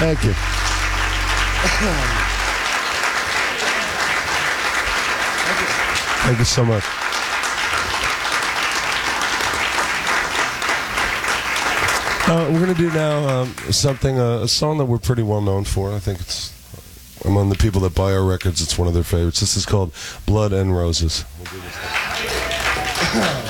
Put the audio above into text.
Thank you. Thank you so much. We're going to do now something, a song that we're pretty well known for. I think it's among the people that buy our records, it's one of their favorites. This is called Blood and Roses. We'll do this now.